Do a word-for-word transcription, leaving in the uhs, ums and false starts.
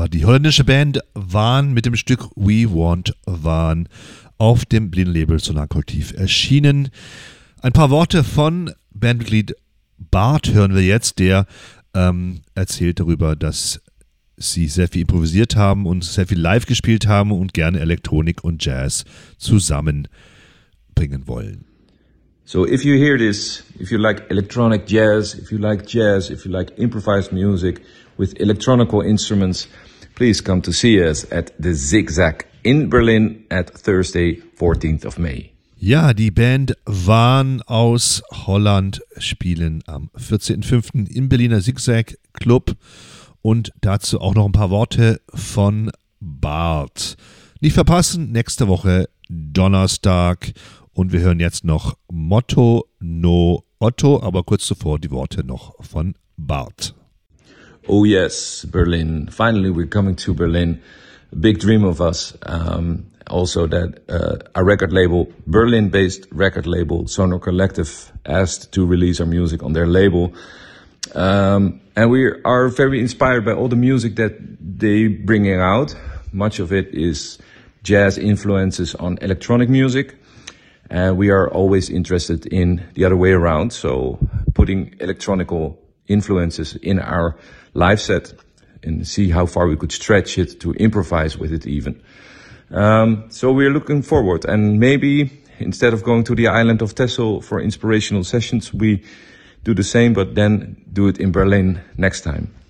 war die holländische Band Waan mit dem Stück We Want Waan auf dem Blinden-Label Sonarkollektiv erschienen. Ein paar Worte von Bandmitglied Bart hören wir jetzt, der ähm, erzählt darüber, dass sie sehr viel improvisiert haben und sehr viel live gespielt haben und gerne Elektronik und Jazz zusammenbringen wollen. So if you hear this, if you like electronic jazz, if you like jazz, if you like improvised music with electronical instruments, please come to see us at the Zigzag in Berlin at Thursday, fourteenth of May. Ja, die Band Waan aus Holland spielen am vierzehnten fünften im Berliner Zigzag Club und dazu auch noch ein paar Worte von Bart. Nicht verpassen, nächste Woche Donnerstag und wir hören jetzt noch Motto no Otto, aber kurz zuvor die Worte noch von Bart. Oh yes, Berlin. Finally we're coming to Berlin. A big dream of us. Um, also that uh, our record label, Berlin-based record label, Sonar Collective, asked to release our music on their label. Um, and we are very inspired by all the music that they bringing out. Much of it is jazz influences on electronic music. And we are always interested in the other way around. So putting electronical influences in our live set and see how far we could stretch it to improvise with it even. Um, so we're looking forward, and maybe instead of going to the island of Texel for inspirational sessions, we do the same, but then do it in Berlin next time.